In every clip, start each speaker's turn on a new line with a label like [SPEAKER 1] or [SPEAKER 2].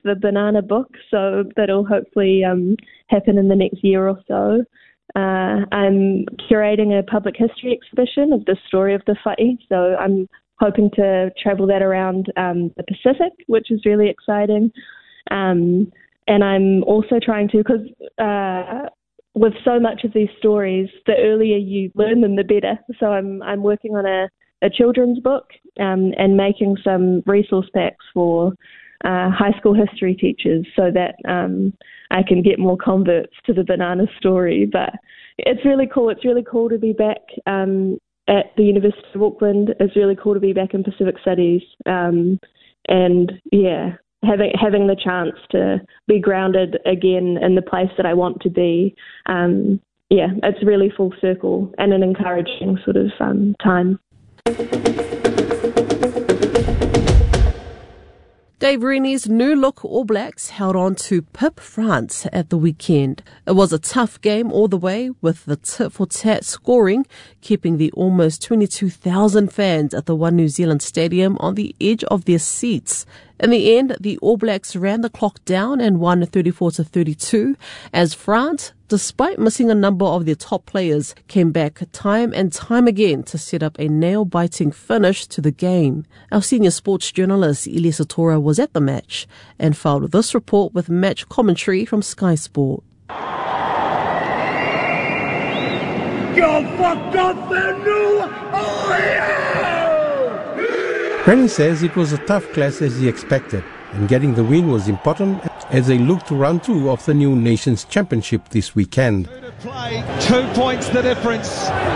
[SPEAKER 1] the banana book, so that'll hopefully happen in the next year or so. I'm curating a public history exhibition of the story of the whai, so I'm hoping to travel that around the Pacific, which is really exciting. And I'm also trying to, because with so much of these stories, the earlier you learn them, the better. So I'm working on a children's book and making some resource packs for high school history teachers so that I can get more converts to the banana story. But it's really cool. It's really cool to be back at the University of Auckland. It's really cool to be back in Pacific Studies. And yeah, having the chance to be grounded again in the place that I want to be. Yeah, it's really full circle and an encouraging sort of time.
[SPEAKER 2] Dave Rennie's new-look All Blacks held on to pip France at the weekend. It was a tough game all the way, with the tit-for-tat scoring keeping the almost 22,000 fans at the One New Zealand Stadium on the edge of their seats. In the end, the All Blacks ran the clock down and won 34-32, as France, despite missing a number of their top players, came back time and time again to set up a nail-biting finish to the game. Our senior sports journalist, Ilia Satora, was at the match and filed this report with match commentary from Sky Sport.
[SPEAKER 3] You're fucked up and new! Oh, yeah!
[SPEAKER 4] Rennie says it was a tough clash as he expected, and getting the win was important as they look to round 2 of the new Nations Championship this weekend.
[SPEAKER 5] 2 points the difference.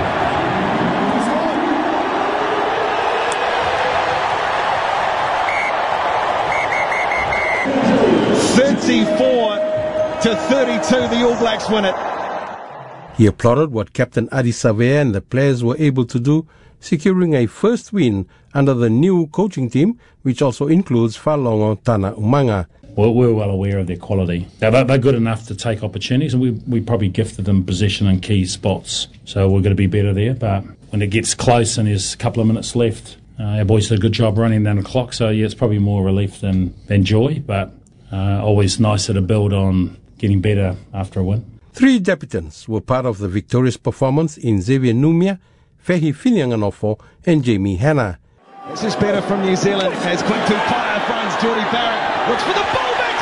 [SPEAKER 5] 34-32, the All Blacks win it.
[SPEAKER 4] He applauded what Captain Adi Savea and the players were able to do, securing a first win under the new coaching team, which also includes Falongo Tana Umanga.
[SPEAKER 6] Well, we're well aware of their quality. They're good enough to take opportunities, and we probably gifted them position in key spots. So we're going to be better there. But when it gets close and there's a couple of minutes left, our boys did a good job running down the clock. So yeah, it's probably more relief than joy, but always nicer to build on getting better after a win.
[SPEAKER 4] 3 debutants were part of the victorious performance in Xavier Numia, Fehi Filianganofo and Jamie Hanna.
[SPEAKER 5] This is better from New Zealand as Quintu Paia finds Geordie Barrett. Looks for the ball back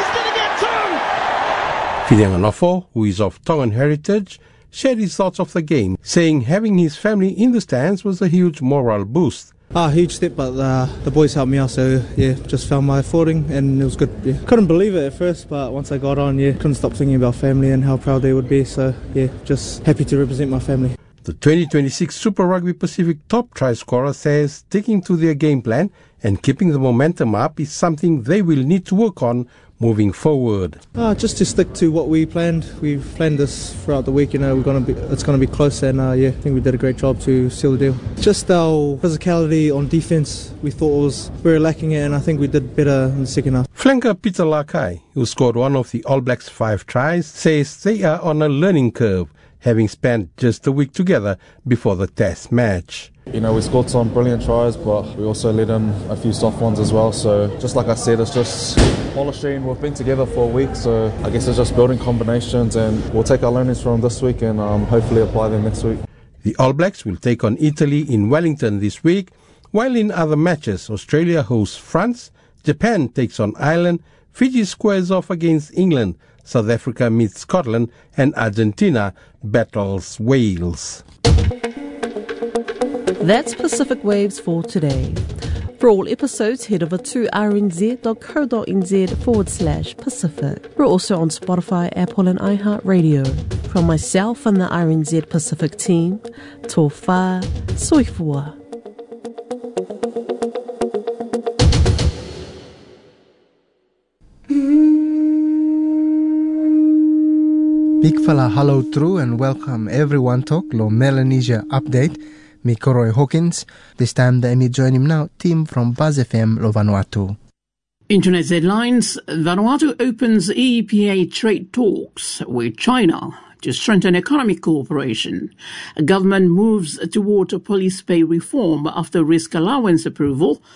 [SPEAKER 5] inside. He's going to get 2.
[SPEAKER 4] Filianganofo, who is of Tongan heritage, shared his thoughts of the game, saying having his family in the stands was a huge moral boost.
[SPEAKER 7] Huge step, but the boys helped me out, so yeah, just found my footing and it was good. Yeah. Couldn't believe it at first, but once I got on, yeah, couldn't stop thinking about family and how proud they would be, so yeah, just happy to represent my family.
[SPEAKER 4] The 2026 Super Rugby Pacific top try scorer says sticking to their game plan and keeping the momentum up is something they will need to work on moving forward.
[SPEAKER 7] Just to stick to what we planned. We've planned this throughout the week. You know, it's going to be close, and yeah, I think we did a great job to seal the deal. Just our physicality on defence, we thought was very lacking, and I think we did better in the second half.
[SPEAKER 4] Flanker Peter Lakai, who scored one of the All Blacks' 5 tries, says they are on a learning curve, having spent just a week together before the test match.
[SPEAKER 8] You know, we scored some brilliant tries, but we also let in a few soft ones as well. So just like I said, it's just polishing. We've been together for a week, so I guess it's just building combinations, and we'll take our learnings from this week and hopefully apply them next week.
[SPEAKER 4] The All Blacks will take on Italy in Wellington this week, while in other matches, Australia hosts France, Japan takes on Ireland, Fiji squares off against England, South Africa meets Scotland, and Argentina battles Wales.
[SPEAKER 2] That's Pacific Waves for today. For all episodes, head over to rnz.co.nz/Pacific. We're also on Spotify, Apple and iHeartRadio. From myself and the RNZ Pacific team, tō whā, soifua.
[SPEAKER 9] Big fella hello true and welcome everyone to Lo Melanesia Update. Me Koroi Hawkins. This time the me join him now, team from Buzz FM Lo Vanuatu.
[SPEAKER 10] Internet headlines. Vanuatu opens EPA trade talks with China to strengthen economic cooperation. Government moves toward police pay reform after risk allowance approval.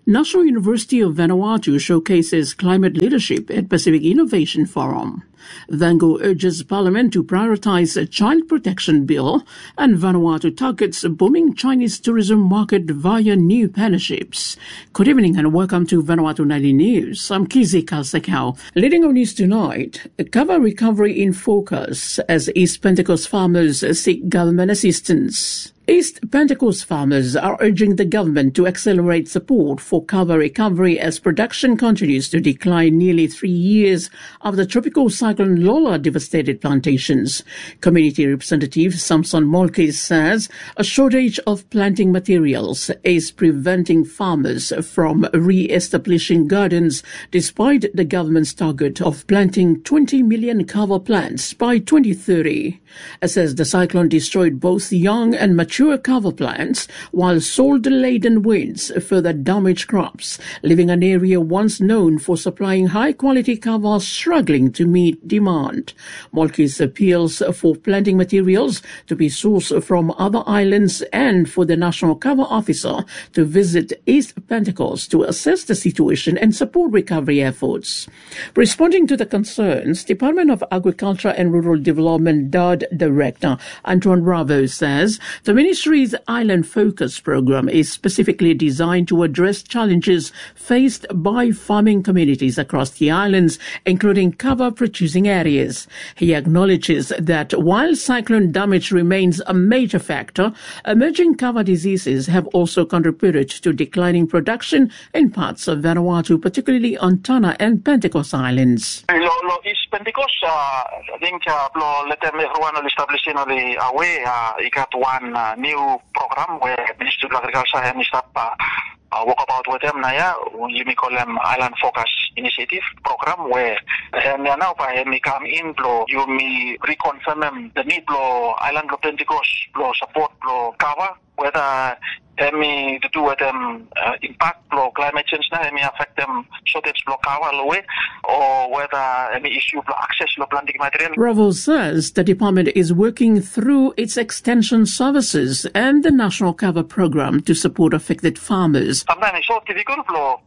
[SPEAKER 10] National University of Vanuatu showcases climate leadership at Pacific Innovation Forum. Vango urges Parliament to prioritize a child protection bill, and Vanuatu targets a booming Chinese tourism market via new partnerships. Good evening and welcome to Vanuatu Nightly News. I'm Kizi Kalsekau. Leading on news tonight, cover recovery in focus as East Pentecost farmers seek government assistance. East Pentecost farmers are urging the government to accelerate support for cover recovery as production continues to decline nearly 3 years after Tropical Cyclone Lola devastated plantations. Community Representative Samson Molkis says a shortage of planting materials is preventing farmers from re-establishing gardens despite the government's target of planting 20 million cover plants by 2030. It says the cyclone destroyed both young and mature cover plants, while soil-laden winds further damaged crops, leaving an area once known for supplying high-quality cover struggling to meet demand. Molkis appeals for planting materials to be sourced from other islands and for the National Cover Officer to visit East Pentecost to assess the situation and support recovery efforts. Responding to the concerns, Department of Agriculture and Rural Development DARD Director Antoine Bravo says the Ministry's Island Focus program is specifically designed to address challenges faced by farming communities across the islands, including cover-producing areas. He acknowledges that while cyclone damage remains a major factor, emerging cover diseases have also contributed to declining production in parts of Vanuatu, particularly on Tanna and Pentecost Islands.
[SPEAKER 11] East Pentecost, I think let them everyone will establish a way. You got one new program where Ministry of Agriculture and staff work about with them now. You may call them Island Focus Initiative program where now by me come in you may reconfirm them the need Island Pentecost support cover whether any to do with them impact climate change na may affect them shortage cover way or whether any issue access planting material.
[SPEAKER 10] Bravo says the department is working through its extension services and the National Cover Program to support affected farmers.
[SPEAKER 11] Sometimes it's so difficult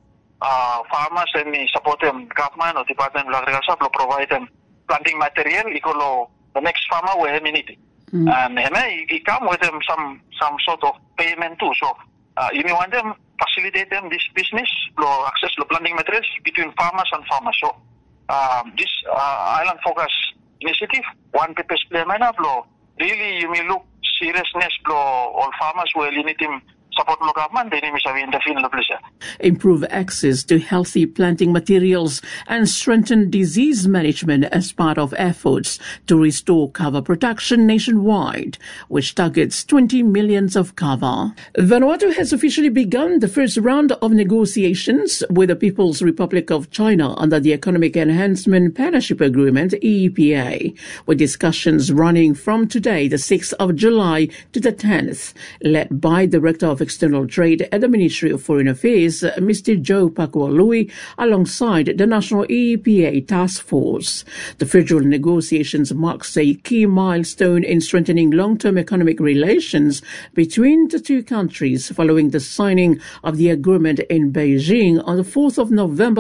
[SPEAKER 11] farmers and support them government or Department of Agriculture provide them planting material equal the next farmer will need it. And he come with them some sort of payment too. So you may want them facilitate them this business, access to planting materials between farmers and farmers. So this Island Focus Initiative, one purpose play really you may look seriousness all farmers will need him support the government, they need to field the pleasure.
[SPEAKER 10] Improve access to healthy planting materials and strengthen disease management as part of efforts to restore cover production nationwide, which targets 20 million of cover. Vanuatu has officially begun the first round of negotiations with the People's Republic of China under the Economic Enhancement Partnership Agreement, EEPA, with discussions running from today, the 6th of July, to the 10th, led by Director of External Trade at the Ministry of Foreign Affairs, Mr. Joe Pakualui, alongside the National EEPA Task Force. The federal negotiations marks a key milestone in strengthening long-term economic relations between the two countries following the signing of the agreement in Beijing on the 4th of November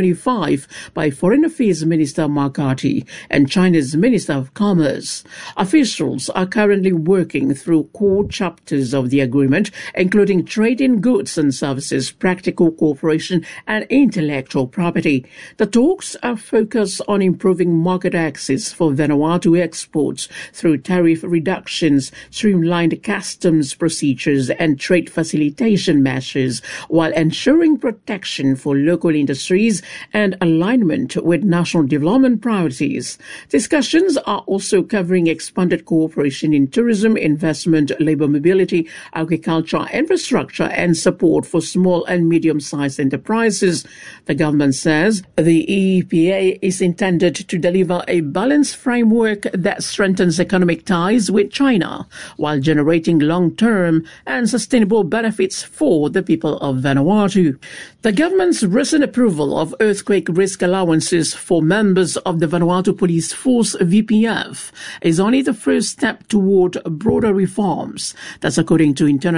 [SPEAKER 10] 2025 by Foreign Affairs Minister Mark Carty and China's Minister of Commerce. Officials are currently working through core chapters of the agreement, including trade in goods and services, practical cooperation, and intellectual property. The talks are focused on improving market access for Vanuatu exports through tariff reductions, streamlined customs procedures, and trade facilitation measures, while ensuring protection for local industries and alignment with national development priorities. Discussions are also covering expanded cooperation in tourism, investment, labor mobility, agriculture, infrastructure, and support for small and medium-sized enterprises. The government says the EEPA is intended to deliver a balanced framework that strengthens economic ties with China while generating long-term and sustainable benefits for the people of Vanuatu. The government's recent approval of earthquake risk allowances for members of the Vanuatu Police Force VPF is only the first step toward broader reforms. That's according to Internal Affairs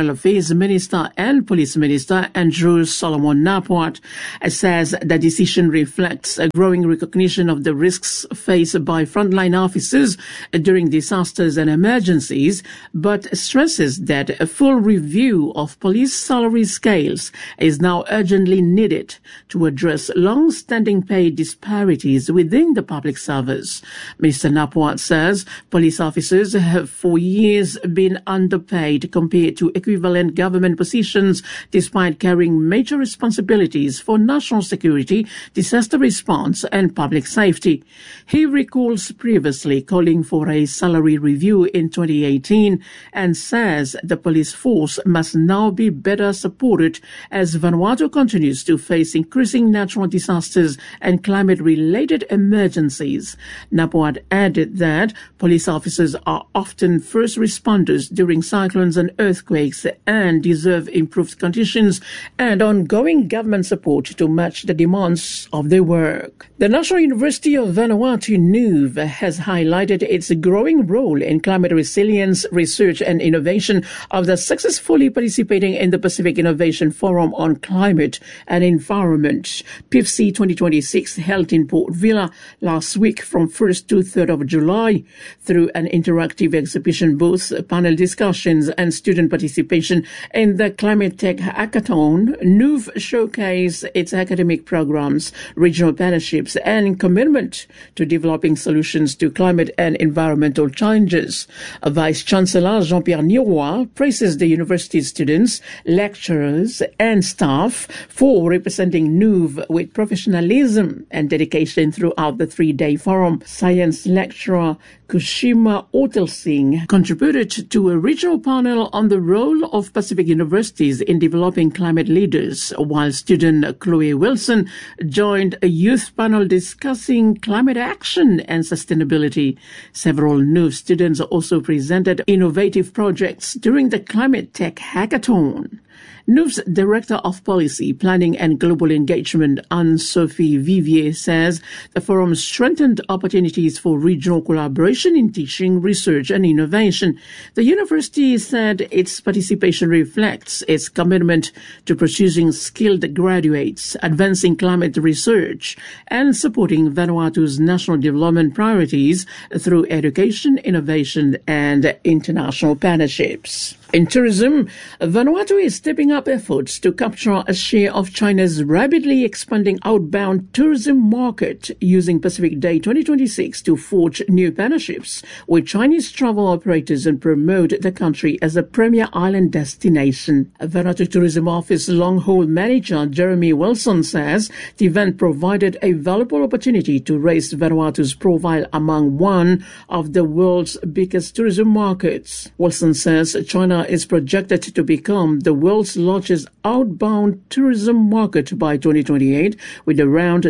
[SPEAKER 10] Affairs Minister and Police Minister Andrew Solomon Napuat says the decision reflects a growing recognition of the risks faced by frontline officers during disasters and emergencies, but stresses that a full review of police salary scales is now urgently needed to address long-standing pay disparities within the public service. Mr. Napuat says police officers have for years been underpaid compared to equivalent government positions, despite carrying major responsibilities for national security, disaster response and public safety. He recalls previously calling for a salary review in 2018 and says the police force must now be better supported as Vanuatu continues to face increasing natural disasters and climate-related emergencies. Napuat added that police officers are often first responders during cyclones and earthquakes and deserve improved conditions and ongoing government support to match the demands of their work. The National University of Vanuatu, NUV, has highlighted its growing role in climate resilience, research and innovation after successfully participating in the Pacific Innovation Forum on Climate and Environment, PIFC 2026, held in Port Vila last week from 1st to 3rd of July. Through an interactive exhibition booth, panel discussions and student participation in the Climate Tech Hackathon, NUV showcased its academic programs, regional partnerships and commitment to developing solutions to climate and environmental challenges. Vice-Chancellor Jean-Pierre Niroy praises the university's students, lecturers and staff for representing NUV with professionalism and dedication throughout the 3-day forum. Science lecturer Kushima Otelsing contributed to a regional panel on the role of Pacific universities in developing climate leaders, while student Chloe Wilson joined a youth panel discussing climate action and sustainability. Several new students also presented innovative projects during the Climate Tech Hackathon. NUV's Director of Policy, Planning and Global Engagement, Anne-Sophie Vivier, says the forum strengthened opportunities for regional collaboration in teaching, research and innovation. The university said its participation reflects its commitment to producing skilled graduates, advancing climate research and supporting Vanuatu's national development priorities through education, innovation and international partnerships. In tourism, Vanuatu is stepping up efforts to capture a share of China's rapidly expanding outbound tourism market, using Pacific Day 2026 to forge new partnerships with Chinese travel operators and promote the country as a premier island destination. Vanuatu Tourism Office long-haul manager Jeremy Wilson says the event provided a valuable opportunity to raise Vanuatu's profile among one of the world's biggest tourism markets. Wilson says China is projected to become the world's largest outbound tourism market by 2028, with around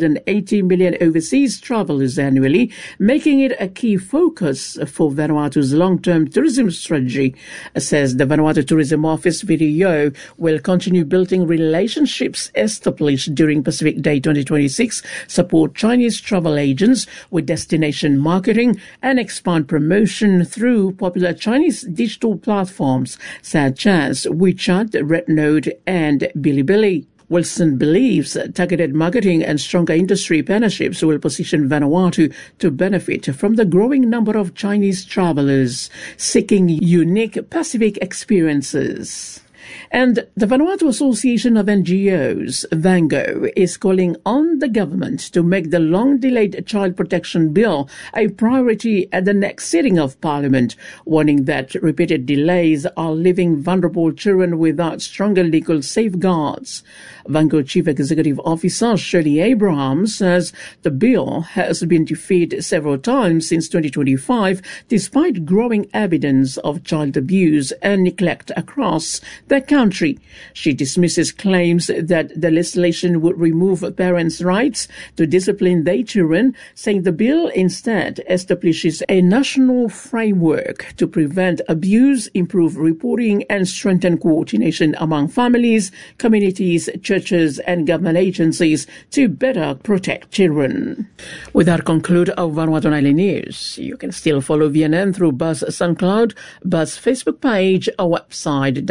[SPEAKER 10] 280 million overseas travelers annually, making it a key focus for Vanuatu's long-term tourism strategy. Says the Vanuatu Tourism Office, VTO will continue building relationships established during Pacific Day 2026, support Chinese travel agents with destination marketing, and expand promotion through popular Chinese digital platforms such as WeChat, RedNote, and Bilibili. Wilson believes targeted marketing and stronger industry partnerships will position Vanuatu to benefit from the growing number of Chinese travelers seeking unique Pacific experiences. And the Vanuatu Association of NGOs, VANGO, is calling on the government to make the long-delayed Child Protection Bill a priority at the next sitting of Parliament, warning that repeated delays are leaving vulnerable children without stronger legal safeguards. VANGO Chief Executive Officer Shirley Abraham says the bill has been defeated several times since 2025, despite growing evidence of child abuse and neglect across the country. She dismisses claims that the legislation would remove parents' rights to discipline their children, saying the bill instead establishes a national framework to prevent abuse, improve reporting, and strengthen coordination among families, communities, churches, and government agencies to better protect children. With that, conclude our Vanuatu Nightly News. You can still follow VNN through Buzz SoundCloud, Buzz Facebook page, our website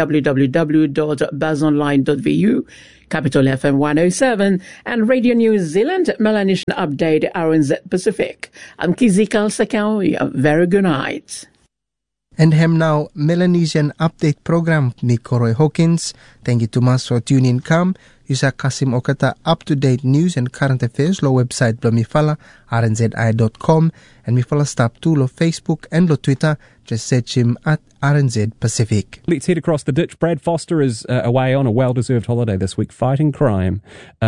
[SPEAKER 10] www.buzzonline.vu, Capital FM 107, and Radio New Zealand Melanesian Update RNZ Pacific. I'm Kizikal Sakau. A very good night.
[SPEAKER 9] And hem now Melanesian Update program ni Koroi Hawkins. Thank you to mas for tuning come. Yusa Kasim Okata up-to-date news and current affairs lo website blo mifala rnzi.com and mifala stop to lo Facebook and lo Twitter. Just search him at RNZ Pacific.
[SPEAKER 12] Let's head across the ditch. Brad Foster is away on a well-deserved holiday this week fighting crime.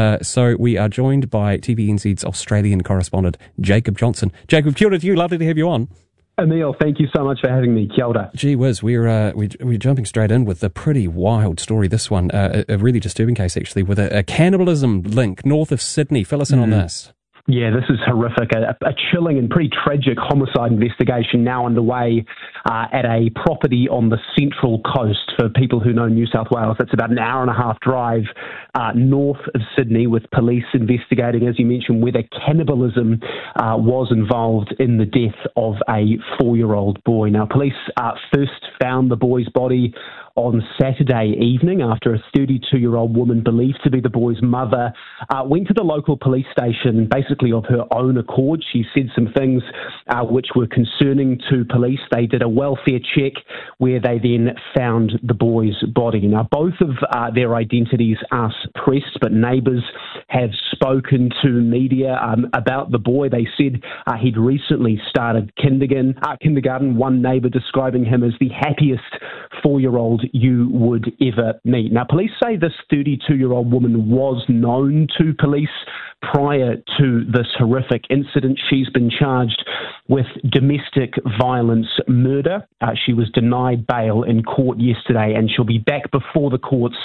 [SPEAKER 12] So we are joined by TVNZ's Australian correspondent Jacob Johnson. Jacob, kia ora to you. Lovely to have you on.
[SPEAKER 13] Emil, thank you so much for having me. Kia ora.
[SPEAKER 12] Gee whiz, we're jumping straight in with a pretty wild story, this one. A really disturbing case, actually, with a cannibalism link north of Sydney. Fill us in on this.
[SPEAKER 13] Yeah, this is horrific. A chilling and pretty tragic homicide investigation now underway at a property on the Central Coast. For people who know New South Wales, that's about an hour and a half drive north of Sydney, with police investigating, as you mentioned, whether cannibalism was involved in the death of a 4-year-old boy. Now, police first found the boy's body on Saturday evening after a 32-year-old woman believed to be the boy's mother went to the local police station basically of her own accord. She said some things which were concerning to police. They did a welfare check where they then found the boy's body. Now, both of their identities are suppressed, but neighbours have spoken to media about the boy. They said he'd recently started kindergarten. One neighbour describing him as the happiest 4-year-old you would ever meet. Now, police say this 32-year-old woman was known to police prior to this horrific incident. She's been charged with domestic violence murder. She was denied bail in court yesterday, and she'll be back before the courts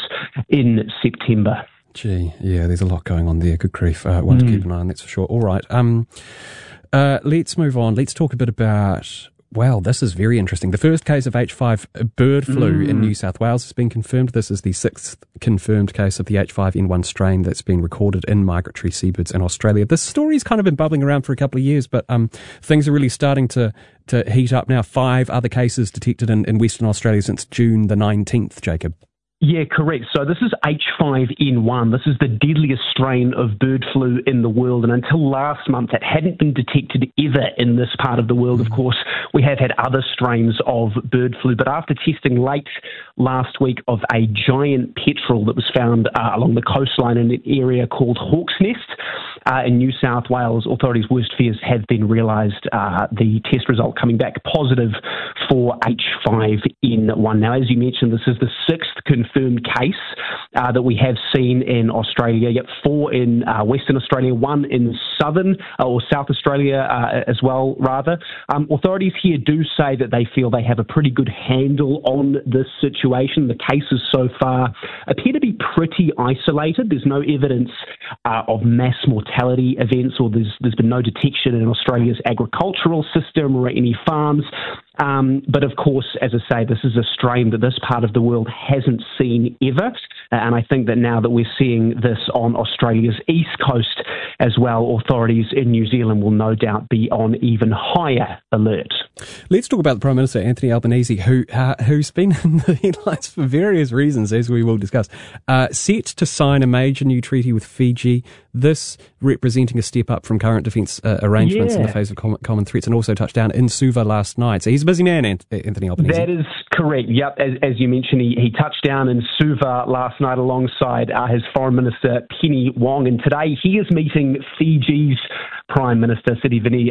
[SPEAKER 13] in September.
[SPEAKER 12] Gee, yeah, there's a lot going on there. Good grief. One to keep an eye on, that's for sure. All right. Let's move on. Let's talk a bit about... Well, this is very interesting. The first case of H5 bird flu in New South Wales has been confirmed. This is the 6th confirmed case of the H5N1 strain that's been recorded in migratory seabirds in Australia. This story's kind of been bubbling around for a couple of years, but things are really starting to heat up now. 5 other cases detected in Western Australia since June the 19th, Jacob.
[SPEAKER 13] Yeah, correct. So this is H5N1. This is the deadliest strain of bird flu in the world. And until last month, it hadn't been detected ever in this part of the world. Of course, we have had other strains of bird flu. But after testing late last week of a giant petrel that was found along the coastline in an area called Hawk's Nest in New South Wales, authorities' worst fears have been realised. The test result coming back positive for H5N1. Now, as you mentioned, this is the 6th confirmed case that we have seen in Australia. Yet 4 in Western Australia, 1 in Southern or South Australia as well, rather. Authorities here do say that they feel they have a pretty good handle on this situation. The cases so far appear to be pretty isolated. There's no evidence of mass mortality events, or there's been no detection in Australia's agricultural system or any farms. But of course, as I say, this is a strain that this part of the world hasn't seen ever. And I think that now that we're seeing this on Australia's east coast as well, authorities in New Zealand will no doubt be on even higher alert.
[SPEAKER 12] Let's talk about the Prime Minister, Anthony Albanese, who's been in the headlines for various reasons, as we will discuss, set to sign a major new treaty with Fiji, this representing a step up from current defence arrangements in the face of common threats, and also touched down in Suva last night. So he's a busy man, Anthony Albanese.
[SPEAKER 13] That is correct. Yep, as you mentioned, he touched down in Suva last night alongside his Foreign Minister, Penny Wong, and today he is meeting Fiji's Prime Minister Sitiveni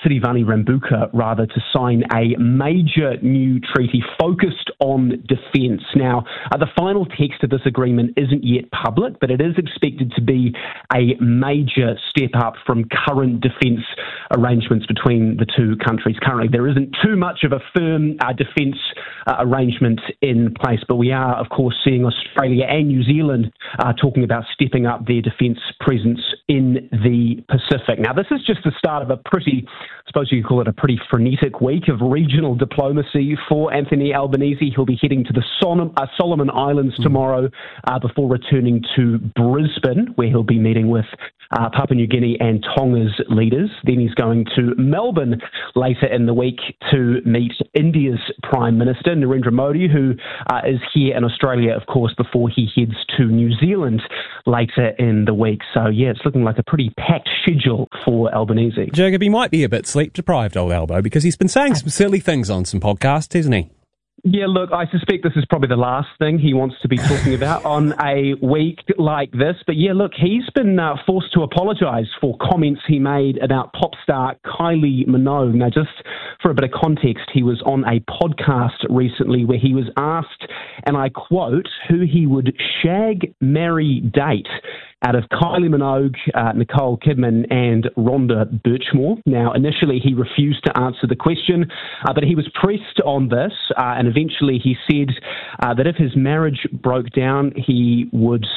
[SPEAKER 13] Rabuka to sign a major new treaty focused on defence. Now, the final text of this agreement isn't yet public, but it is expected to be a major step up from current defence arrangements between the two countries. Currently, there isn't too much of a firm defence arrangement in place, but we are, of course, seeing Australia and New Zealand talking about stepping up their defence presence in the Pacific. Now, this is just the start of a pretty, I suppose you could call it a pretty frenetic week of regional diplomacy for Anthony Albanese. He'll be heading to the Solomon Islands tomorrow before returning to Brisbane, where he'll be meeting with Papua New Guinea and Tonga's leaders. Then he's going to Melbourne later in the week to meet India's Prime Minister, Narendra Modi, who is here in Australia, of course, before he heads to New Zealand later in the week. So, yeah, it's looking like a pretty packed schedule for Albanese.
[SPEAKER 12] Jacob, he might be a bit sleep-deprived, old Albo, because he's been saying some silly things on some podcasts, hasn't he?
[SPEAKER 13] Yeah, look, I suspect this is probably the last thing he wants to be talking about on a week like this. But yeah, look, he's been forced to apologise for comments he made about pop star Kylie Minogue. Now, just for a bit of context, he was on a podcast recently where he was asked, and I quote, who he would shag, marry, date out of Kylie Minogue, Nicole Kidman and Rhonda Birchmore. Now, initially he refused to answer the question, but he was pressed on this, and eventually he said that if his marriage broke down, he would,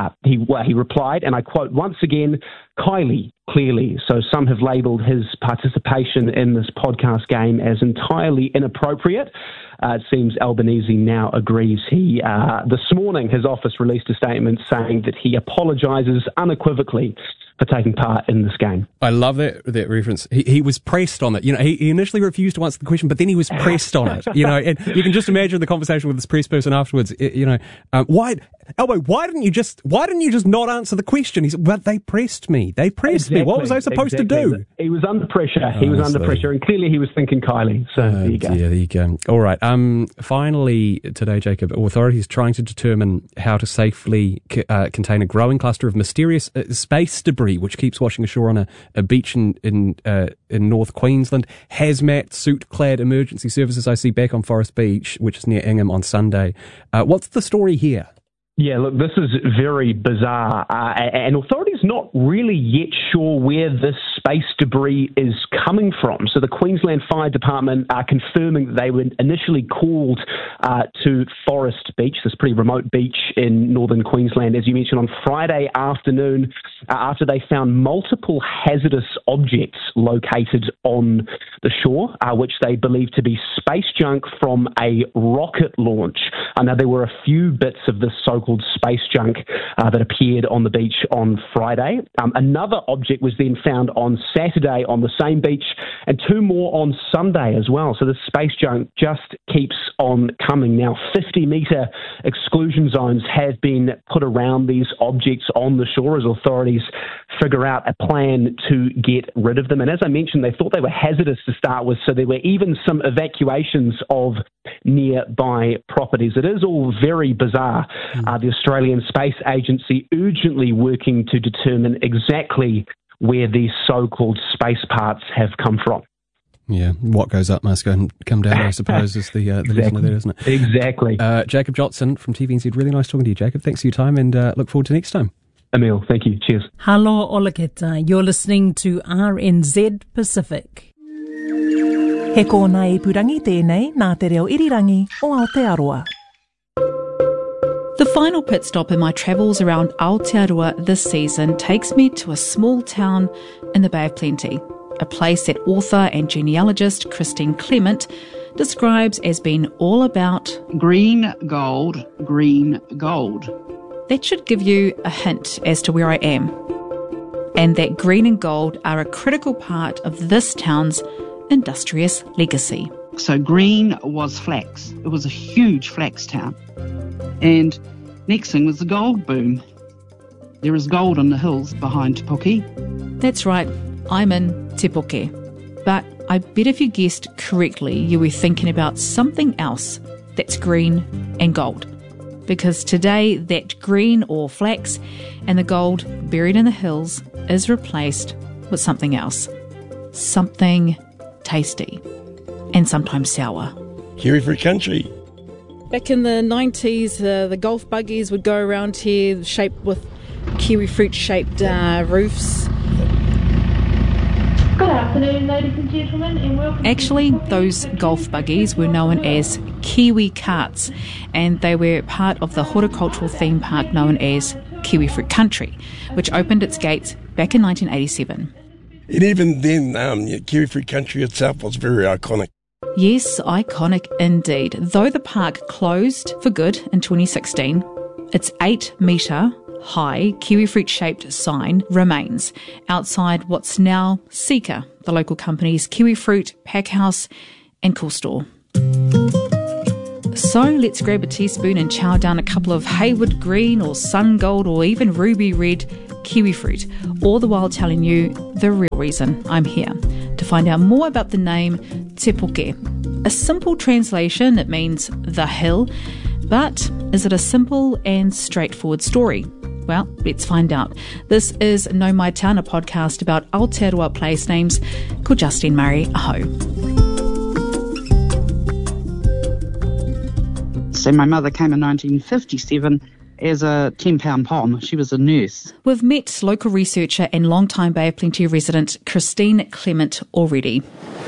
[SPEAKER 13] he replied, and I quote, once again, Kylie, clearly. So some have labelled his participation in this podcast game as entirely inappropriate. It seems Albanese now agrees. He, this morning, his office released a statement saying that he apologises unequivocally for taking part in this game.
[SPEAKER 12] I love that reference. He was pressed on it. You know, he initially refused to answer the question, but then he was pressed on it. You know, and you can just imagine the conversation with this press person afterwards. You know, why didn't you just not answer the question? He said, well, they pressed me. They pressed me. What was I supposed to do?
[SPEAKER 13] He was under pressure. He was under pressure, and clearly he was thinking Kylie. So there you go.
[SPEAKER 12] Yeah, there you go. All right. Finally, today, Jacob, authorities trying to determine how to safely contain a growing cluster of mysterious space debris which keeps washing ashore on a beach in North Queensland. Hazmat suit-clad emergency services I see back on Forest Beach, which is near Ingham, on Sunday. What's the story here?
[SPEAKER 13] Yeah, look, this is very bizarre, and authorities not really yet sure where this space debris is coming from. So the Queensland Fire Department are confirming that they were initially called to Forest Beach, this pretty remote beach in northern Queensland, as you mentioned, on Friday afternoon, after they found multiple hazardous objects located on the shore, which they believe to be space junk from a rocket launch. Now, there were a few bits of this so-called space junk that appeared on the beach on Friday. Another object was then found on Saturday on the same beach, and two more on Sunday as well. So the space junk just keeps on coming. Now, 50-metre exclusion zones have been put around these objects on the shore as authorities figure out a plan to get rid of them. And as I mentioned, they thought they were hazardous to start with, so there were even some evacuations of nearby properties. It is all very bizarre. The Australian Space Agency urgently working to determine exactly where these so-called space parts have come from.
[SPEAKER 12] Yeah, what goes up must come down, I suppose, is the lesson of that, isn't it?
[SPEAKER 13] Exactly.
[SPEAKER 12] Jacob Jotson from TVNZ, really nice talking to you, Jacob. Thanks for your time, and look forward to next time.
[SPEAKER 13] Emil, thank you. Cheers.
[SPEAKER 14] Hello, Olaketa. You're listening to RNZ Pacific.
[SPEAKER 15] He kōna e purangi tēnei nā te reo irirangi o Aotearoa.
[SPEAKER 16] The final pit stop in my travels around Aotearoa this season takes me to a small town in the Bay of Plenty, a place that author and genealogist Christine Clement describes as being all about
[SPEAKER 17] green gold, green gold.
[SPEAKER 16] That should give you a hint as to where I am, and that green and gold are a critical part of this town's industrious legacy.
[SPEAKER 17] So green was flax. It was a huge flax town. And next thing was the gold boom. There is gold on the hills behind Te Puke.
[SPEAKER 16] That's right, I'm in Te Puke. But I bet if you guessed correctly, you were thinking about something else that's green and gold. Because today, that green or flax and the gold buried in the hills is replaced with something else. Something tasty. And sometimes sour.
[SPEAKER 18] Kiwi Fruit Country.
[SPEAKER 19] Back in the 90s, the golf buggies would go around here shaped with kiwi fruit shaped roofs.
[SPEAKER 20] Good afternoon, ladies and gentlemen, and welcome.
[SPEAKER 16] Actually, those golf buggies were known as kiwi carts, and they were part of the horticultural theme park known as Kiwi Fruit Country, which opened its gates back in 1987.
[SPEAKER 18] And even then, Kiwi Fruit Country itself was very iconic.
[SPEAKER 16] Yes, iconic indeed. Though the park closed for good in 2016, its 8-metre high kiwi fruit shaped sign remains outside what's now Seeka, the local company's kiwi fruit pack house and cool store. So let's grab a teaspoon and chow down a couple of Hayward green or sun gold or even ruby red kiwi fruit, all the while telling you the real reason I'm here, to find out more about the name Te Poke. A simple translation, it means the hill, but is it a simple and straightforward story? Well, let's find out. This is Know My Town, a podcast about Aotearoa place names. Ko Justine Murray, aho.
[SPEAKER 17] So my mother came in 1957 as a 10-pound pom. She was a nurse.
[SPEAKER 16] We've met local researcher and long-time Bay of Plenty resident Christine Clement already.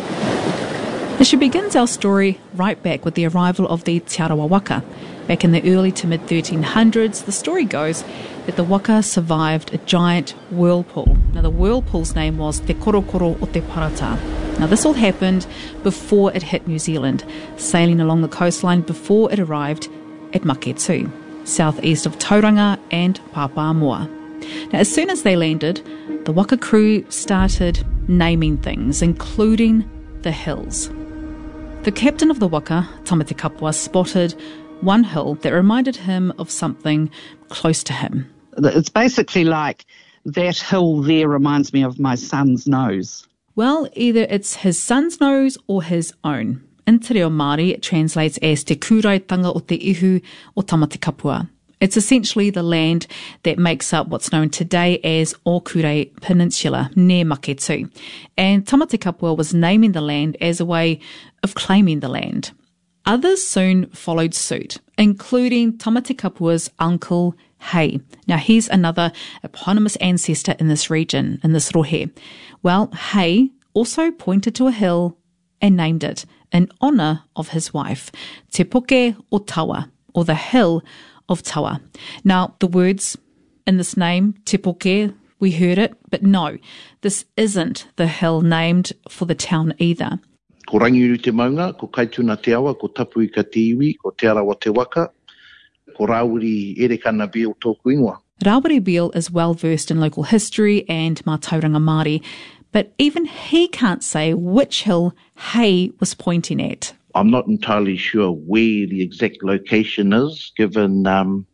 [SPEAKER 16] She begins our story right back with the arrival of the Te Arawa Waka. Back in the early to mid-1300s, the story goes that the waka survived a giant whirlpool. Now, the whirlpool's name was Te Korokoro o Te Parata. Now, this all happened before it hit New Zealand, sailing along the coastline before it arrived at Maketu, southeast of Tauranga and Papamoa. Now, as soon as they landed, the waka crew started naming things, including the hills. The captain of the waka, Tamati Kapua, spotted one hill that reminded him of something close to him.
[SPEAKER 17] It's basically like, that hill there reminds me of my son's nose.
[SPEAKER 16] Well, either it's his son's nose or his own. In Te Reo Māori, it translates as Te Kuraitanga o Te Ihu o Tamati Kapua. It's essentially the land that makes up what's known today as Okure Peninsula, near Maketu. And Tamati Kapua was naming the land as a way of claiming the land. Others soon followed suit, including Tamati Kapua's uncle, Hei. Now, he's another eponymous ancestor in this region, in this rohe. Well, Hei also pointed to a hill and named it in honour of his wife, Te Poke o Tawa, or the hill of Tawa. Now, the words in this name, Te Poke, we heard it, but no, this isn't the hill named for the town either.
[SPEAKER 21] Ko rangiuru te maunga, ko kaituna te awa, ko tapu I ka te iwi, ko te arawa te waka, ko Rawiri Erekana Beale tōku ingoa.
[SPEAKER 16] Rawiri Beale is well versed in local history and Mātauranga Māori, but even he can't say which hill Hei was pointing at.
[SPEAKER 21] I'm not entirely sure where the exact location is, given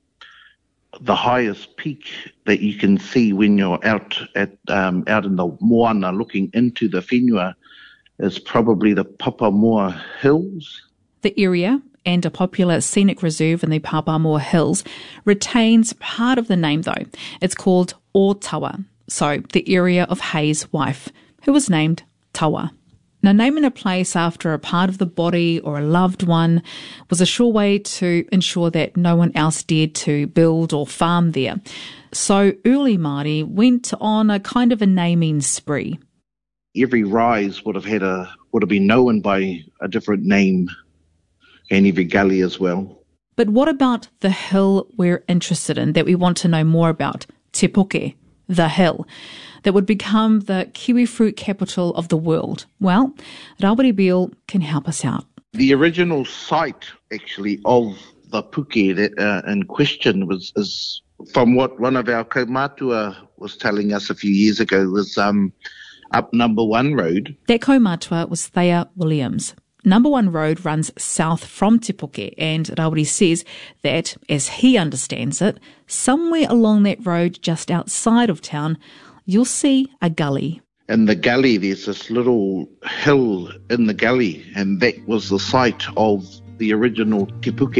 [SPEAKER 21] the highest peak that you can see when you're out in the moana looking into the whenua is probably the Papamoa Hills.
[SPEAKER 16] The area, and a popular scenic reserve in the Papamoa Hills, retains part of the name though. It's called O Tawa, so the area of Hei's wife, who was named Tawa. Now, naming a place after a part of the body or a loved one was a sure way to ensure that no one else dared to build or farm there. So early Māori went on a kind of a naming spree.
[SPEAKER 21] Every rise would have been known by a different name, and every gully as well.
[SPEAKER 16] But what about the hill we're interested in, that we want to know more about, Te Poke, the hill, that would become the kiwi fruit capital of the world? Well, Rawiri Beale can help us out.
[SPEAKER 21] The original site, actually, of the puke in question is from what one of our kaumātua was telling us a few years ago, was up Number 1 Road.
[SPEAKER 16] That kaumātua was Thea Williams. Number 1 Road runs south from Te Poke, and Rawiri says that, as he understands it, somewhere along that road just outside of town, you'll see a gully.
[SPEAKER 21] In the gully, there's this little hill in the gully, and that was the site of the original Te Poke.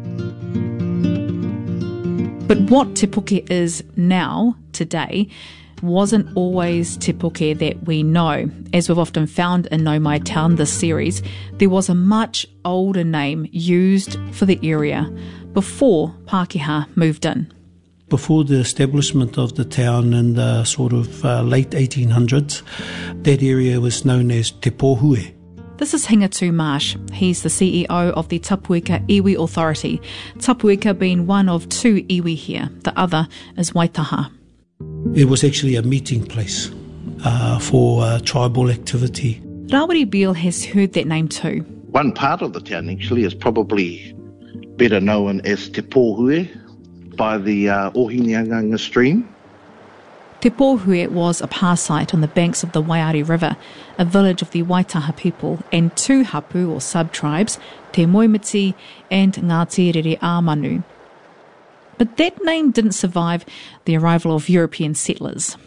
[SPEAKER 16] But what Te Poke is now, today, wasn't always Te Puke that we know. As we've often found in Nau Mai Town this series, there was a much older name used for the area before Pākehā moved in.
[SPEAKER 1] Before the establishment of the town in the sort of late 1800s, that area was known as Te Pōhue.
[SPEAKER 16] This is Hingatu Marsh. He's the CEO of the Tapuika Iwi Authority, Tapuika being one of two iwi here. The other is Waitaha.
[SPEAKER 1] It was actually a meeting place for tribal activity.
[SPEAKER 16] Rawiri Beale has heard that name too.
[SPEAKER 21] One part of the town actually is probably better known as Te Pōhue by the Ohineanganga stream.
[SPEAKER 16] Te Pōhue was a pā site on the banks of the Waiari River, a village of the Waitaha people and two hapu or sub-tribes, Te Moimiti and Ngāti Rere Āmanu. But that name didn't survive the arrival of European settlers.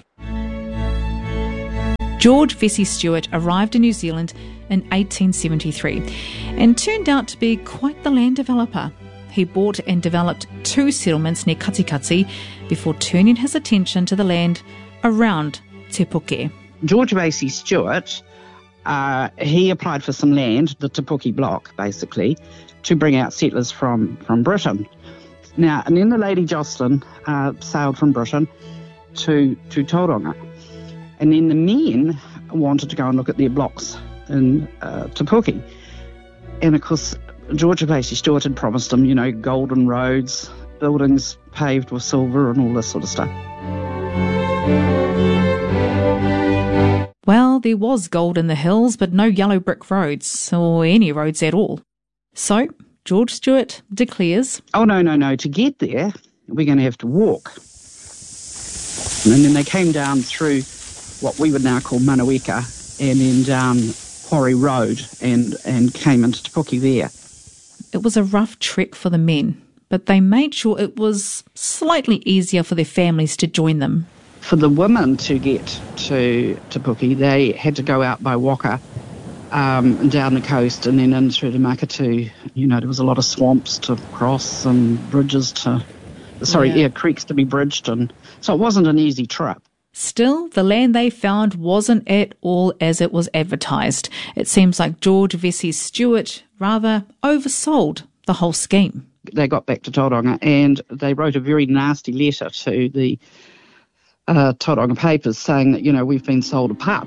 [SPEAKER 16] George Vesey Stewart arrived in New Zealand in 1873 and turned out to be quite the land developer. He bought and developed two settlements near Katikati before turning his attention to the land around Te Puke.
[SPEAKER 17] George Vesey Stewart, he applied for some land, the Te Puke block, basically, to bring out settlers from Britain. Now, and then the Lady Jocelyn sailed from Britain to Tauranga. And then the men wanted to go and look at their blocks in Te Puke. And, of course, George Vesey Stewart had promised them, golden roads, buildings paved with silver and all this sort of stuff.
[SPEAKER 16] Well, there was gold in the hills, but no yellow brick roads, or any roads at all. So, George Stewart declares,
[SPEAKER 17] "Oh, no, to get there, we're going to have to walk." And then they came down through what we would now call Manaweka, and then down Quarry Road, and came into Te Puke there.
[SPEAKER 16] It was a rough trek for the men, but they made sure it was slightly easier for their families to join them.
[SPEAKER 17] For the women to get to Te Puke, they had to go out by Waka, down the coast and then in through to Makatu. There was a lot of swamps to cross and bridges creeks to be bridged, and so it wasn't an easy trip.
[SPEAKER 16] Still, the land they found wasn't at all as it was advertised. It seems like George Vesey Stewart rather oversold the whole scheme.
[SPEAKER 17] They got back to Tauranga and they wrote a very nasty letter to the Tauranga papers saying that, we've been sold a pup.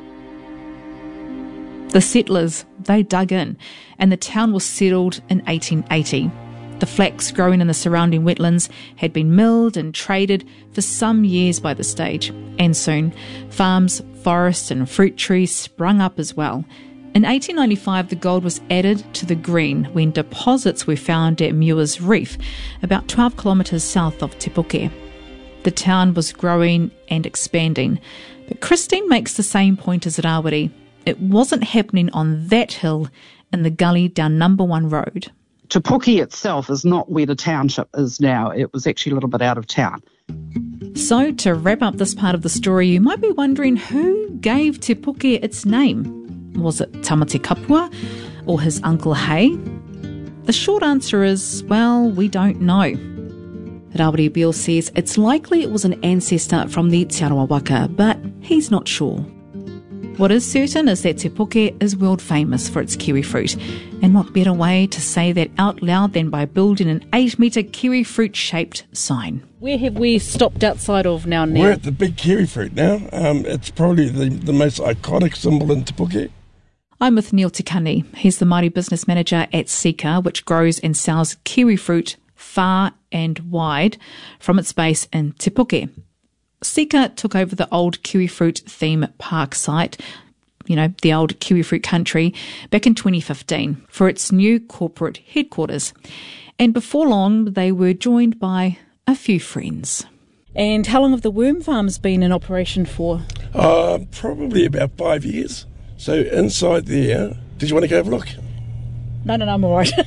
[SPEAKER 16] The settlers, they dug in and the town was settled in 1880. The flax growing in the surrounding wetlands had been milled and traded for some years by this stage, and soon farms, forests and fruit trees sprung up as well. In 1895, the gold was added to the green when deposits were found at Muir's Reef, about 12 kilometres south of Te Puke. The town was growing and expanding, but Christine makes the same point as Rawiri. It wasn't happening on that hill in the gully down Number 1 Road.
[SPEAKER 17] Te Puke itself is not where the township is now. It was actually a little bit out of town.
[SPEAKER 16] So, to wrap up this part of the story, you might be wondering who gave Te Puke its name. Was it Tamati Kapua or his Uncle Hay? The short answer is, well, we don't know. Rawiri Beale says it's likely it was an ancestor from the Te Arawa Waka, but he's not sure. What is certain is that Te Puke is world famous for its kiwi fruit, and what better way to say that out loud than by building an 8-metre kiwi fruit shaped sign.
[SPEAKER 19] Where have we stopped outside of now, Neil?
[SPEAKER 18] We're at the big kiwi fruit now. It's probably the most iconic symbol in Te Puke.
[SPEAKER 16] I'm with Neil Tikani. He's the Māori business manager at Sika, which grows and sells kiwi fruit far and wide from its base in Te Puke. Sika took over the old kiwi fruit theme park site, the old kiwi fruit country, back in 2015 for its new corporate headquarters. And before long, they were joined by a few friends.
[SPEAKER 19] And how long have the worm farms been in operation for?
[SPEAKER 18] Probably about 5 years. So inside there, did you want to go have a look?
[SPEAKER 19] No, I'm all right.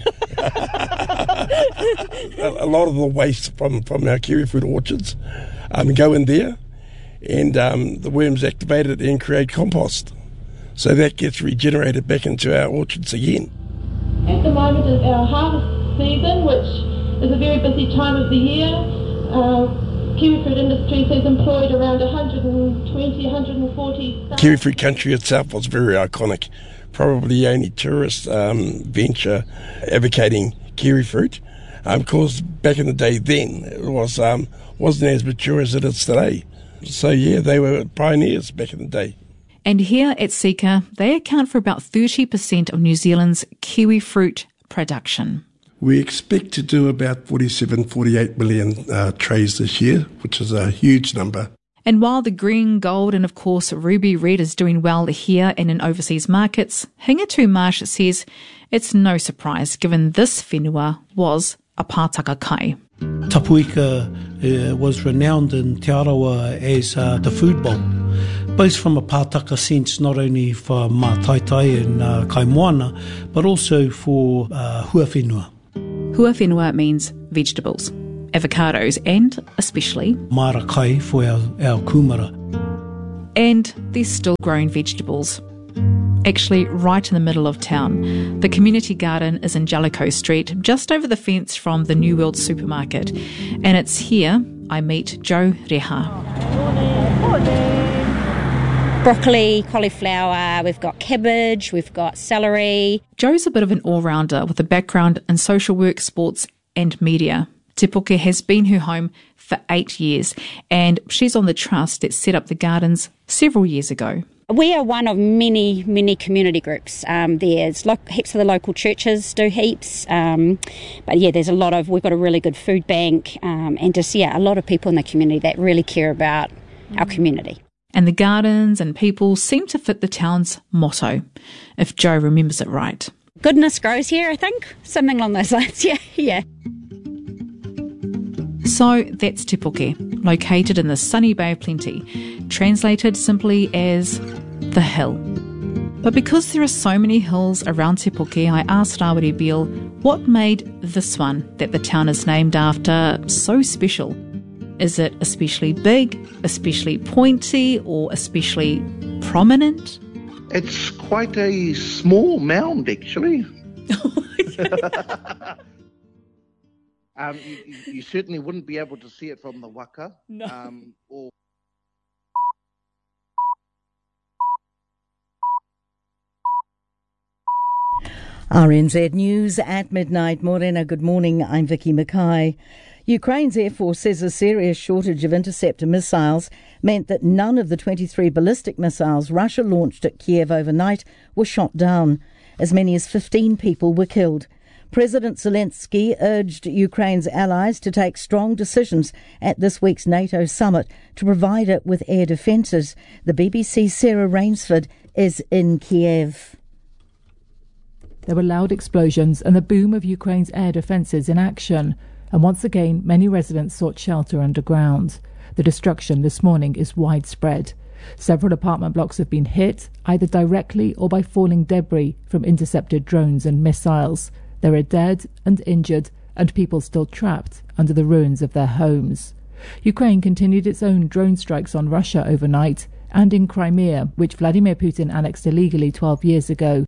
[SPEAKER 18] A lot of the waste from our kiwi fruit orchards go in there, and the worms activate it and create compost. So that gets regenerated back into our orchards again.
[SPEAKER 20] At the moment is our harvest season, which is a very busy time of the year. kiwifruit industry has employed around 120, 140 staff.
[SPEAKER 18] Kiwifruit country itself was very iconic. Probably the only tourist venture advocating kiwifruit. Of course, back in the day then, it wasn't as mature as it is today. So, yeah, they were pioneers back in the day.
[SPEAKER 16] And here at Seeka, they account for about 30% of New Zealand's kiwifruit production.
[SPEAKER 18] We expect to do about 47, 48 million trays this year, which is a huge number.
[SPEAKER 16] And while the green, gold and of course ruby red is doing well here and in overseas markets, Hingatu Marsh says it's no surprise given this whenua was a pātaka kai.
[SPEAKER 1] Tapuika was renowned in Te Arawa as the food bowl, both from a pātaka sense, not only for mātaitai and kaimoana, but also for hua whenua.
[SPEAKER 16] Hua whenua means vegetables, avocados and, especially,
[SPEAKER 1] marakai for our kumara.
[SPEAKER 16] And they're still growing vegetables. Actually, right in the middle of town. The community garden is in Jellicoe Street, just over the fence from the New World supermarket. And it's here I meet Jo Reha.
[SPEAKER 3] Broccoli, cauliflower, we've got cabbage, we've got celery.
[SPEAKER 16] Jo's a bit of an all-rounder with a background in social work, sports and media. Te Puke has been her home for 8 years and she's on the trust that set up the gardens several years ago.
[SPEAKER 3] We are one of many, many community groups. There's heaps of the local churches do heaps. But yeah, we've got a really good food bank and just, a lot of people in the community that really care about our community.
[SPEAKER 16] And the gardens and people seem to fit the town's motto, if Jo remembers it right.
[SPEAKER 3] Goodness grows here, I think. Something along those lines, yeah.
[SPEAKER 16] So that's Te Puke, located in the sunny Bay of Plenty, translated simply as the hill. But because there are so many hills around Te Puke, I asked Rawiri Beale what made this one that the town is named after so special. Is it especially big, especially pointy, or especially prominent?
[SPEAKER 21] It's quite a small mound, actually. You certainly wouldn't be able to see it from the waka.
[SPEAKER 16] No.
[SPEAKER 22] RNZ News at midnight. Morena, good morning. I'm Vicky Mackay. Ukraine's Air Force says a serious shortage of interceptor missiles meant that none of the 23 ballistic missiles Russia launched at Kiev overnight were shot down. As many as 15 people were killed. President Zelensky urged Ukraine's allies to take strong decisions at this week's NATO summit to provide it with air defences. The BBC's Sarah Rainsford is in Kiev.
[SPEAKER 23] There were loud explosions and the boom of Ukraine's air defences in action. And once again, many residents sought shelter underground. The destruction this morning is widespread. Several apartment blocks have been hit, either directly or by falling debris from intercepted drones and missiles. There are dead and injured and people still trapped under the ruins of their homes. Ukraine continued its own drone strikes on Russia overnight and in Crimea, which Vladimir Putin annexed illegally 12 years ago.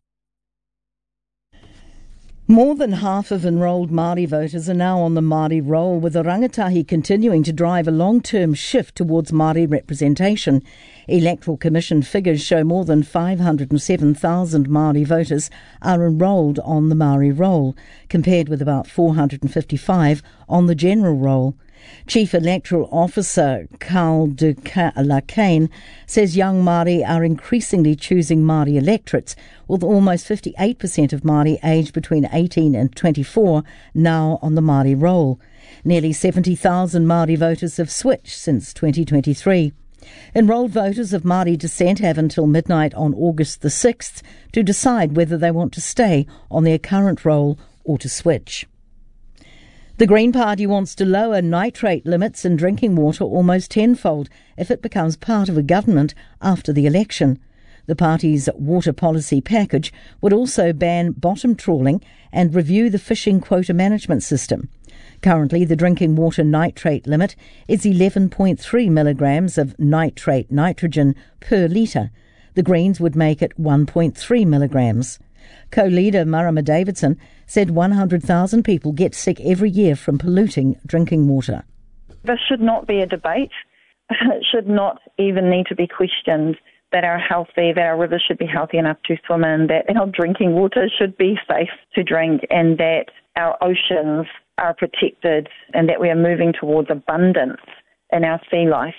[SPEAKER 22] More than half of enrolled Māori voters are now on the Māori roll, with the rangatahi continuing to drive a long-term shift towards Māori representation. Electoral Commission figures show more than 507,000 Māori voters are enrolled on the Māori roll, compared with about 455 on the general roll. Chief Electoral Officer Carl de Lacane says young Māori are increasingly choosing Māori electorates, with almost 58% of Māori aged between 18 and 24 now on the Māori roll. Nearly 70,000 Māori voters have switched since 2023. Enrolled voters of Māori descent have until midnight on August the 6th to decide whether they want to stay on their current roll or to switch. The Green Party wants to lower nitrate limits in drinking water almost tenfold if it becomes part of a government after the election. The party's water policy package would also ban bottom trawling and review the fishing quota management system. Currently, the drinking water nitrate limit is 11.3 milligrams of nitrate nitrogen per litre. The Greens would make it 1.3 milligrams. Co-leader Marama Davidson said 100,000 people get sick every year from polluting drinking water.
[SPEAKER 5] This should not be a debate. It should not even need to be questioned that our rivers should be healthy enough to swim in, that our drinking water should be safe to drink, and that our oceans are protected, and that we are moving towards abundance in our sea life.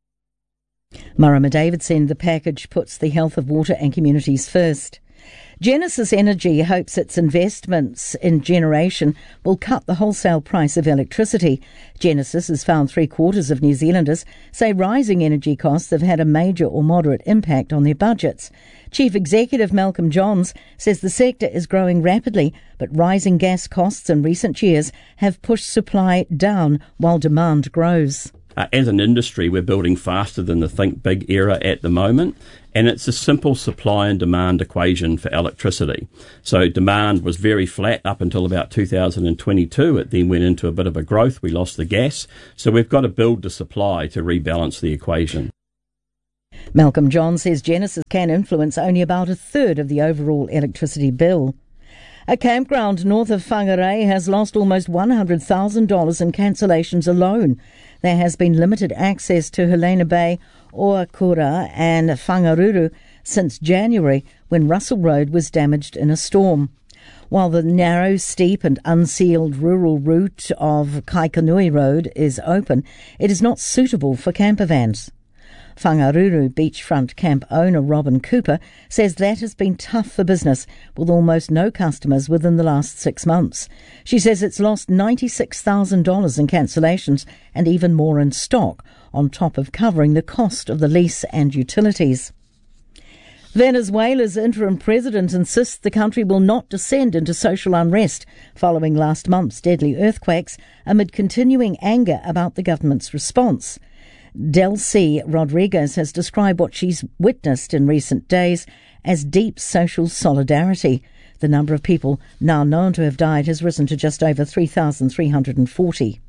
[SPEAKER 22] Marama Davidson, the package puts the health of water and communities first. Genesis Energy hopes its investments in generation will cut the wholesale price of electricity. Genesis has found 3/4 of New Zealanders say rising energy costs have had a major or moderate impact on their budgets. Chief Executive Malcolm Johns says the sector is growing rapidly, but rising gas costs in recent years have pushed supply down while demand grows.
[SPEAKER 6] As an industry, we're building faster than the think big era at the moment, and it's a simple supply and demand equation for electricity. So demand was very flat up until about 2022. It then went into a bit of a growth. We lost the gas. So we've got to build the supply to rebalance the equation.
[SPEAKER 22] Malcolm John says Genesis can influence only about a third of the overall electricity bill. A campground north of Whangarei has lost almost $100,000 in cancellations alone. There has been limited access to Helena Bay, Oakura and Whangaruru since January, when Russell Road was damaged in a storm. While the narrow, steep and unsealed rural route of Kaikanui Road is open, it is not suitable for campervans. Whangaruru beachfront camp owner Robin Cooper says that has been tough for business, with almost no customers within the last 6 months. She says it's lost $96,000 in cancellations and even more in stock, on top of covering the cost of the lease and utilities. Venezuela's interim president insists the country will not descend into social unrest following last month's deadly earthquakes, amid continuing anger about the government's response. Delcy Rodriguez has described what she's witnessed in recent days as deep social solidarity. The number of people now known to have died has risen to just over 3,340.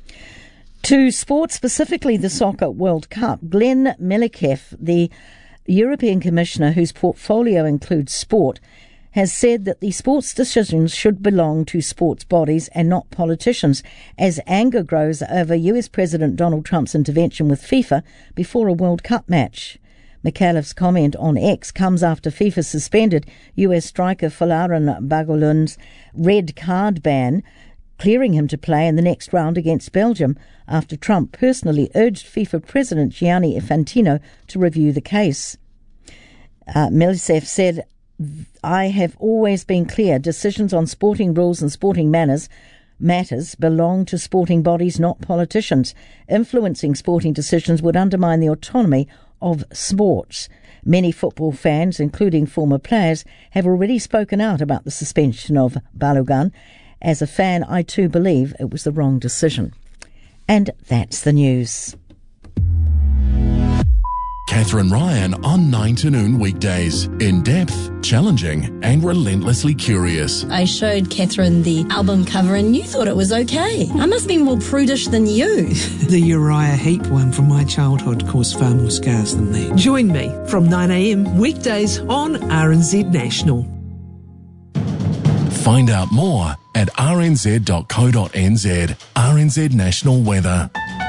[SPEAKER 22] To sport, specifically the Soccer World Cup, Glenn Melikeff, the European Commissioner whose portfolio includes sport, has said that the sports decisions should belong to sports bodies and not politicians, as anger grows over US President Donald Trump's intervention with FIFA before a World Cup match. McAuliffe's comment on X comes after FIFA suspended US striker Folarin Bagolun's red card ban, clearing him to play in the next round against Belgium after Trump personally urged FIFA President Gianni Infantino to review the case. Melikeff said, "I have always been clear, decisions on sporting rules and sporting matters belong to sporting bodies, not politicians. Influencing sporting decisions would undermine the autonomy of sports." Many football fans, including former players, have already spoken out about the suspension of Balogun. As a fan, I too believe it was the wrong decision. And that's the news.
[SPEAKER 7] Catherine Ryan on 9 to noon weekdays. In-depth, challenging and relentlessly curious.
[SPEAKER 24] I showed Catherine the album cover and you thought it was okay. I must be more prudish than you.
[SPEAKER 25] The Uriah Heep one from my childhood caused far more scars than that. Join me from 9 a.m. weekdays on RNZ National.
[SPEAKER 7] Find out more at rnz.co.nz. RNZ National Weather.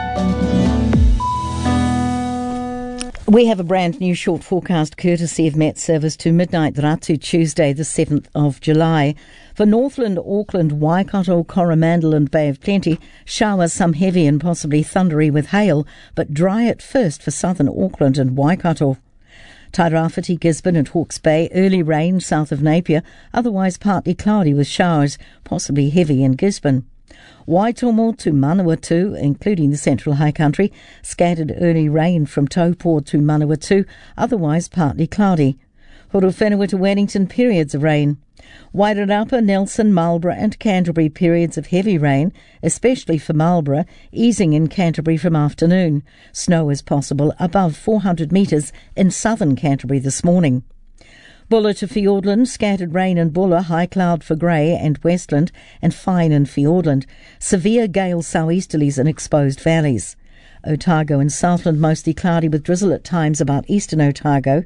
[SPEAKER 22] We have a brand new short forecast courtesy of Met Service to midnight Ratu, Tuesday the 7th of July. For Northland, Auckland, Waikato, Coromandel and Bay of Plenty, showers, some heavy and possibly thundery with hail, but dry at first for southern Auckland and Waikato. Tairāwhiti, Gisborne and Hawke's Bay, early rain south of Napier, otherwise partly cloudy with showers, possibly heavy in Gisborne. Waitomo to Manawatu, including the Central High Country, scattered early rain from Taupō to Manawatu, otherwise partly cloudy. Horowhenua to Wellington, periods of rain. Wairarapa, Nelson, Marlborough and Canterbury, periods of heavy rain, especially for Marlborough, easing in Canterbury from afternoon. Snow is possible above 400 metres in southern Canterbury this morning. Bulla to Fiordland, scattered rain in Bulla, high cloud for Grey and Westland, and fine in Fiordland. Severe gale southeasterlies in exposed valleys. Otago and Southland, mostly cloudy with drizzle at times about eastern Otago,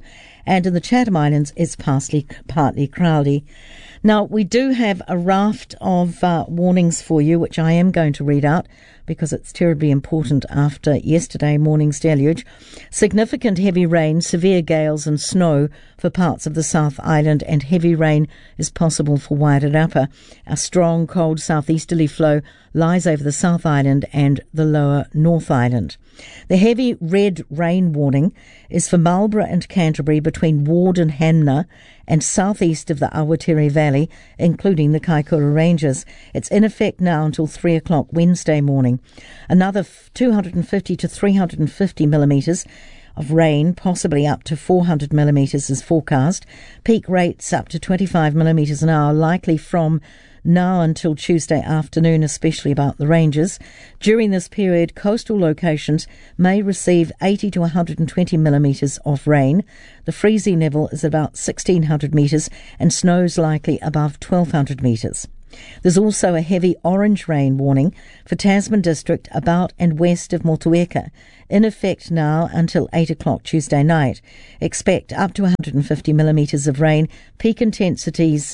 [SPEAKER 22] and in the Chatham Islands it's partly cloudy. Now, we do have a raft of warnings for you, which I am going to read out because it's terribly important after yesterday morning's deluge. Significant heavy rain, severe gales and snow for parts of the South Island, and heavy rain is possible for Wairarapa. A strong, cold southeasterly flow lies over the South Island and the lower North Island. The heavy red rain warning is for Marlborough and Canterbury between Ward and Hanna and southeast of the Awatere Valley, including the Kaikoura Ranges. It's in effect now until 3 o'clock Wednesday morning. Another 250 to 350 millimetres of rain, possibly up to 400 millimetres is forecast. Peak rates up to 25 millimetres an hour, likely from now until Tuesday afternoon, especially about the ranges. During this period, coastal locations may receive 80 to 120 millimetres of rain. The freezing level is about 1,600 metres and snow's likely above 1,200 metres. There's also a heavy orange rain warning for Tasman District about and west of Motueka, in effect now until 8 o'clock Tuesday night. Expect up to 150 millimetres of rain, peak intensities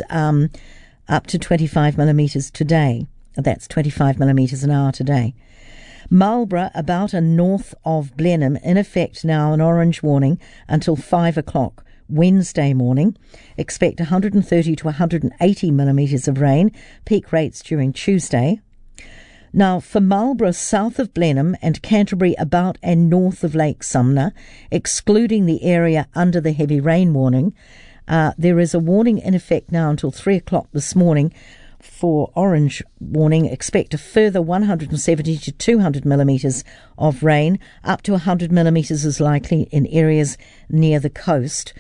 [SPEAKER 22] up to 25 millimetres today. That's 25 millimetres an hour today. Marlborough, about and north of Blenheim, in effect now an orange warning until 5 o'clock Wednesday morning. Expect 130 to 180 millimetres of rain, peak rates during Tuesday. Now, for Marlborough, south of Blenheim and Canterbury, about and north of Lake Sumner, excluding the area under the heavy rain warning, there is a warning in effect now until 3 o'clock this morning for orange warning. Expect a further 170 to 200 millimetres of rain. Up to 100 millimetres is likely in areas near the coast.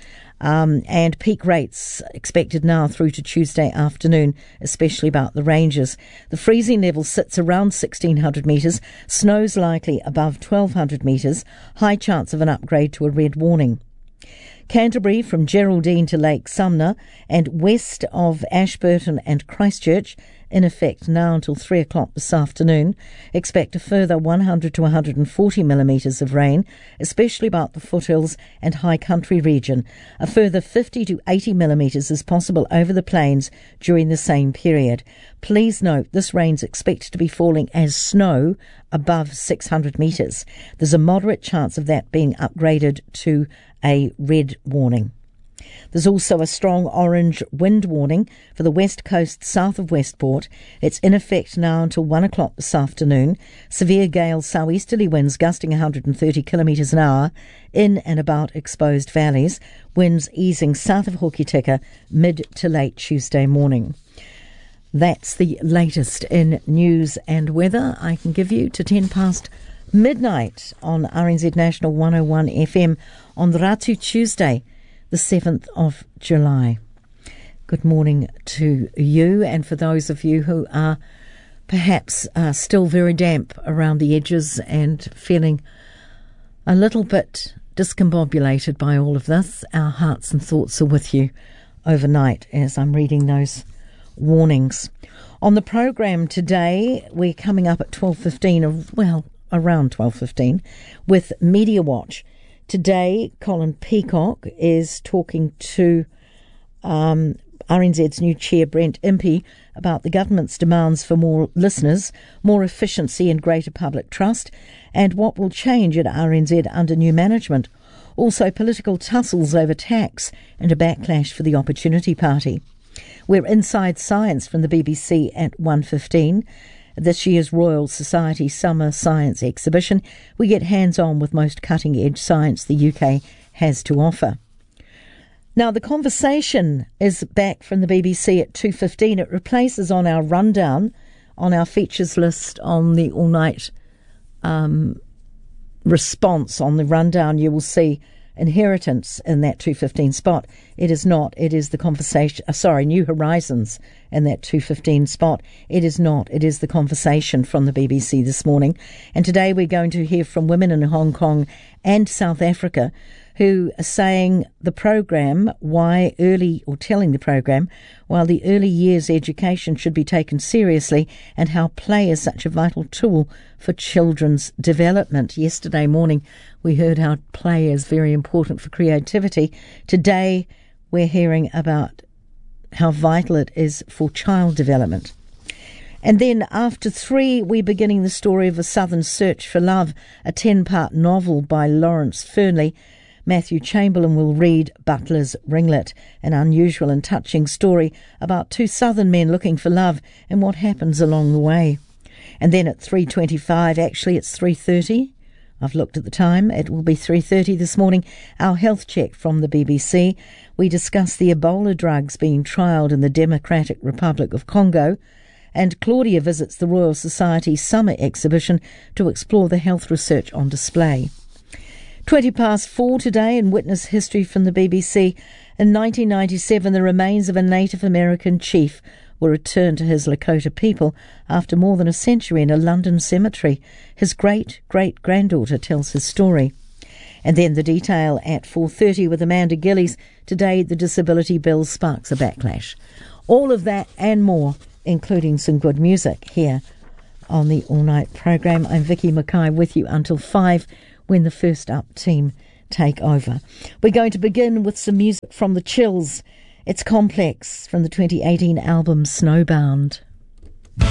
[SPEAKER 22] And peak rates expected now through to Tuesday afternoon, especially about the ranges. The freezing level sits around 1,600 metres. Snow's likely above 1,200 metres. High chance of an upgrade to a red warning. Canterbury from Geraldine to Lake Sumner and west of Ashburton and Christchurch, in effect now until 3 o'clock this afternoon. Expect a further 100 to 140 millimetres of rain, especially about the foothills and high country region. A further 50 to 80 millimetres is possible over the plains during the same period. Please note this rain's expected to be falling as snow above 600 metres. There's a moderate chance of that being upgraded to a red warning. There's also a strong orange wind warning for the west coast south of Westport. It's in effect now until 1 o'clock this afternoon. Severe gales, southeasterly winds gusting 130 kilometres an hour in and about exposed valleys. Winds easing south of Hokitika mid to late Tuesday morning. That's the latest in news and weather I can give you to 10 past midnight on RNZ National 101 FM on the Ratu Tuesday, the 7th of July. Good morning to you, and for those of you who are perhaps still very damp around the edges and feeling a little bit discombobulated by all of this, our hearts and thoughts are with you overnight as I'm reading those warnings. On the program today, we're coming up at 12:15, around 12:15, with Media Watch. Today, Colin Peacock is talking to RNZ's new chair, Brent Impey, about the government's demands for more listeners, more efficiency and greater public trust, and what will change at RNZ under new management. Also, political tussles over tax and a backlash for the Opportunity Party. We're Inside Science from the BBC at 1:15. This year's Royal Society Summer Science Exhibition. We get hands-on with most cutting-edge science the UK has to offer. Now, the conversation is back from the BBC at 2:15. It replaces on our rundown, on our features list, on the all-night response on the rundown. You will see inheritance in that 2:15 spot. It is not. It is the conversation. New Horizons in that 2:15 spot. It is not. It is the conversation from the BBC this morning. And today we're going to hear from women in Hong Kong and South Africa who are saying the program, telling the program, while the early years education should be taken seriously and how play is such a vital tool for children's development. Yesterday morning we heard how play is very important for creativity. Today we're hearing about how vital it is for child development. And then after 3, we're beginning the story of a Southern Search for Love, a 10-part novel by Lawrence Fernley. Matthew Chamberlain will read Butler's Ringlet, an unusual and touching story about 2 Southern men looking for love and what happens along the way. And then at 3:25, actually it's 3:30, I've looked at the time, it will be 3:30 this morning, our health check from the BBC. We discuss the Ebola drugs being trialled in the Democratic Republic of Congo, and Claudia visits the Royal Society Summer Exhibition to explore the health research on display. 4:20 today in Witness History from the BBC. In 1997, the remains of a Native American chief were returned to his Lakota people after more than a century in a London cemetery. His great-great-granddaughter tells his story. And then the detail at 4:30 with Amanda Gillies. Today, the disability bill sparks a backlash. All of that and more, including some good music here on the All Night programme. I'm Vicky Mackay with you until 5 when the First Up team take over. We're going to begin with some music from the Chills. It's Complex from the 2018 album Snowbound.